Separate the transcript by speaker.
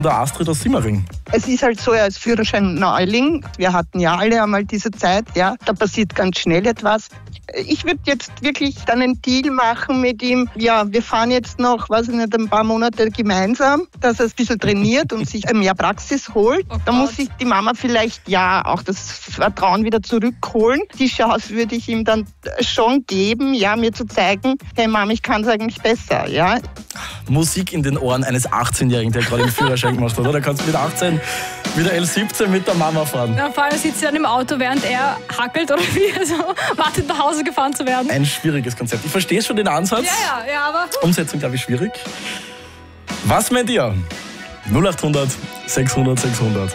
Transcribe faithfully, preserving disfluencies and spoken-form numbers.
Speaker 1: Der Astrid aus Simmering.
Speaker 2: Es ist halt so, er ist Führerschein-Neuling. Wir hatten ja alle einmal diese Zeit, ja. Da passiert ganz schnell etwas. Ich würde jetzt wirklich dann einen Deal machen mit ihm. Ja, wir fahren jetzt noch, weiß ich nicht, ein paar Monate gemeinsam, dass er ein bisschen trainiert und sich mehr Praxis holt.
Speaker 3: Oh
Speaker 2: da muss sich die Mama vielleicht ja auch das Vertrauen wieder zurückholen. Die Chance würde ich ihm dann schon geben, ja, mir zu zeigen, hey Mama, ich kann es eigentlich besser, ja.
Speaker 1: Musik in den Ohren eines achtzehnjährigen, der gerade den Führerschein gemacht hat, oder? Da kannst du mit achtzehn wieder L siebzehn mit der Mama fahren.
Speaker 3: Ja, vor allem sitzt er dann im Auto, während er hackelt oder wie, also wartet nach Hause gefahren zu werden.
Speaker 1: Ein schwieriges Konzept. Ich verstehe schon den Ansatz.
Speaker 3: Ja, ja, ja, aber...
Speaker 1: Umsetzung, glaube ich, schwierig. Was meint ihr? null acht hundert sechshundert sechshundert